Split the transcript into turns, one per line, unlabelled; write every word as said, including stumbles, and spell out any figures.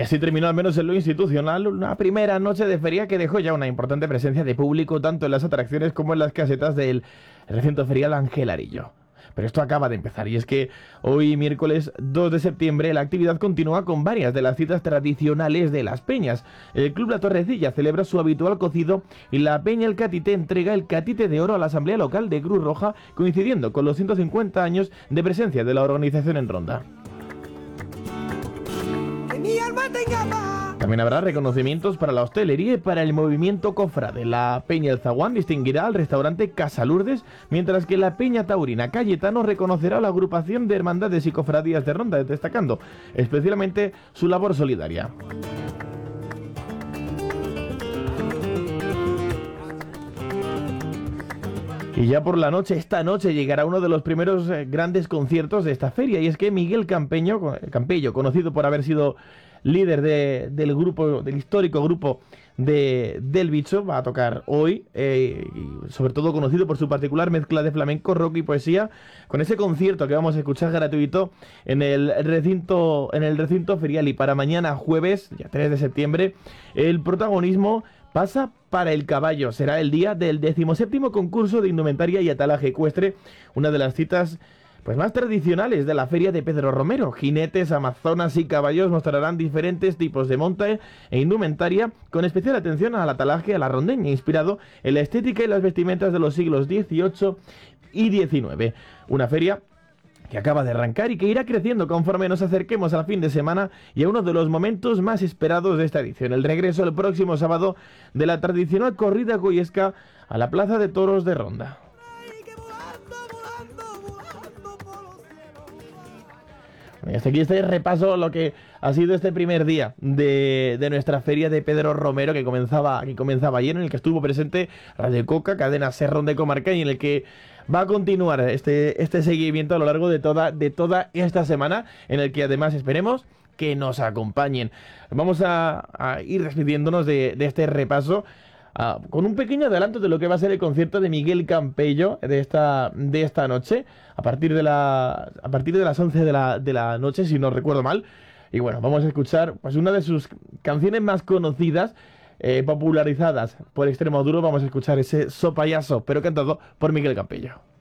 Y así terminó, al menos en lo institucional, una primera noche de feria que dejó ya una importante presencia de público tanto en las atracciones como en las casetas del recinto ferial Ángel Arillo. Pero esto acaba de empezar, y es que hoy, miércoles dos de septiembre, la actividad continúa con varias de las citas tradicionales de las peñas. El Club La Torrecilla celebra su habitual cocido y la Peña El Catite entrega el Catite de Oro a la Asamblea Local de Cruz Roja, coincidiendo con los ciento cincuenta años de presencia de la organización en Ronda. También habrá reconocimientos para la hostelería y para el movimiento cofrade. La Peña El Zaguán distinguirá al restaurante Casa Lourdes, mientras que la Peña Taurina Cayetano reconocerá a la agrupación de hermandades y cofradías de Ronda, destacando especialmente su labor solidaria. Y ya por la noche, esta noche, llegará uno de los primeros eh, grandes conciertos de esta feria, y es que Miguel Campeño, Campello, conocido por haber sido líder de, del grupo, del histórico grupo de, del Bicho, va a tocar hoy, eh, y sobre todo conocido por su particular mezcla de flamenco, rock y poesía, con ese concierto que vamos a escuchar gratuito en el recinto, en el recinto ferial. Y para mañana jueves, ya tres de septiembre, el protagonismo pasa para el caballo. Será el día del decimoséptimo concurso de indumentaria y atalaje ecuestre, una de las citas pues más tradicionales de la feria de Pedro Romero. Jinetes, amazonas y caballos mostrarán diferentes tipos de monta e indumentaria, con especial atención al atalaje a la rondeña, inspirado en la estética y las vestimentas de los siglos dieciocho y diecinueve. Una feria que acaba de arrancar y que irá creciendo conforme nos acerquemos al fin de semana y a uno de los momentos más esperados de esta edición, el regreso el próximo sábado de la tradicional corrida goyesca a la Plaza de Toros de Ronda. Y hasta aquí este repaso lo que ha sido este primer día de, de nuestra feria de Pedro Romero, que comenzaba, que comenzaba ayer, en el que estuvo presente Radio Coca, cadena Serrón de Comarca, y en el que va a continuar este, este seguimiento a lo largo de toda, de toda esta semana, en el que además esperemos que nos acompañen. Vamos a, a ir despidiéndonos de, de este repaso, Uh, con un pequeño adelanto de lo que va a ser el concierto de Miguel Campello de esta, de esta noche, a partir de, la, a partir de las once de la, de la noche, si no recuerdo mal. Y bueno, vamos a escuchar pues una de sus canciones más conocidas, eh, popularizadas por Extremoduro. Vamos a escuchar ese So Payaso, pero cantado por Miguel Campello.